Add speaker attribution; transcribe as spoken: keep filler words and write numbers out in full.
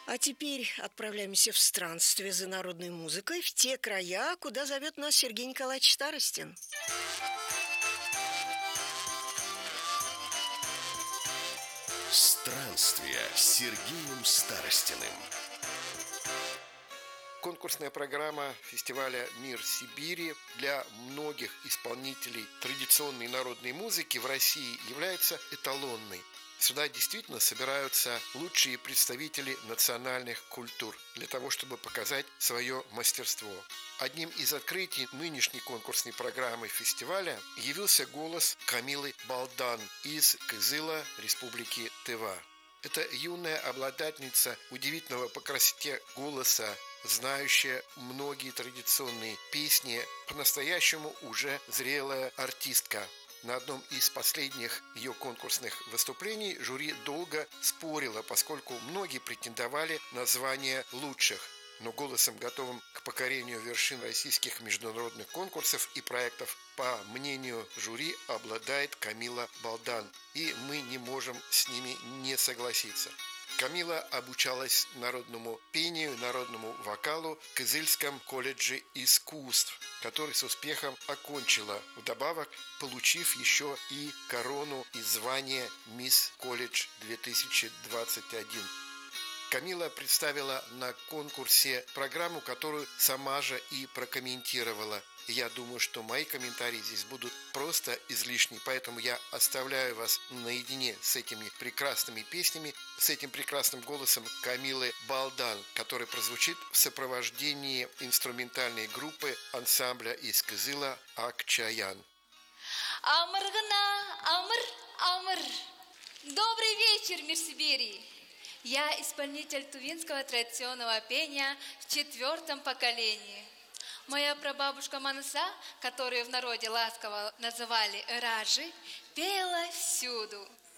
Speaker 1: А теперь отправляемся в странствие за народной музыкой в те края, куда зовет нас Сергей Николаевич Старостин.
Speaker 2: Странствие с Сергеем Старостиным.
Speaker 3: Конкурсная программа фестиваля «Мир Сибири» для многих исполнителей традиционной народной музыки в России является эталонной. Сюда действительно собираются лучшие представители национальных культур для того, чтобы показать свое мастерство. Одним из открытий нынешней конкурсной программы фестиваля явился голос Камилы Балдан из Кызыла, Республики Тыва. Это юная обладательница удивительного по красоте голоса, знающая многие традиционные песни, по-настоящему уже зрелая артистка. На одном из последних ее конкурсных выступлений жюри долго спорило, поскольку многие претендовали на звание лучших. Но голосом, готовым к покорению вершин российских международных конкурсов и проектов, по мнению жюри, обладает Камила Балдан, и мы не можем с ними не согласиться. Камила обучалась народному пению, народному вокалу в Кызыльском колледже искусств, который с успехом окончила, вдобавок получив еще и корону и звание «Мисс Колледж две тысячи двадцать один». Камила представила на конкурсе программу, которую сама же и прокомментировала. Я думаю, что мои комментарии здесь будут просто излишни, поэтому я оставляю вас наедине с этими прекрасными песнями, с этим прекрасным голосом Камилы Балдан, который прозвучит в сопровождении инструментальной группы ансамбля из Кызыла «Акчаян».
Speaker 4: Амыргына, амыр, амыр. Добрый вечер, мир Сибири. Я исполнитель тувинского традиционного пения в четвертом поколении. Моя прабабушка Манса, которую в народе ласково называли Ражи, пела всюду.